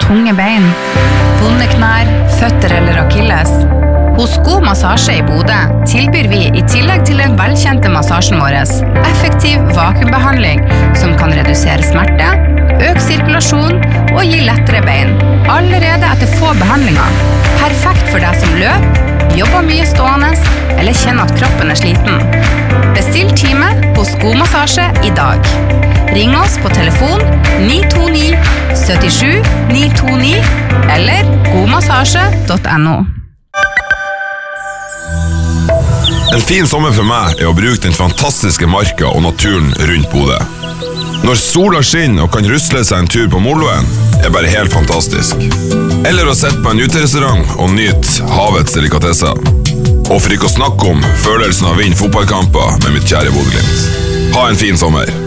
tunge bein, vonde knær, føtter eller akilles? Hos God Massasje i Bodø tilbyr vi i tillegg til den velkjente massasjen vår effektiv vakuumbehandling som kan redusere smerte, øke sirkulasjon og gi lettere bein, allerede etter få behandlinger. Perfekt for deg som løper, jobber mye stående eller kjenner at kroppen sliten. Bestill time hos God Massasje i dag. Ring oss på telefon 929 77 929 eller godmassasje.no. En fin sommer for meg å bruke den fantastiske marka og naturen rundt Bodø. Når sola skinner og kan rusle seg en tur på Moloen, bare helt fantastisk. Eller å sette på en uterestaurant og nyte havets delikatesser. Og for ikke å snakke om følelsen av å vinne fotballkamper med mitt kjære Bodø-Glimt. Ha en fin sommer.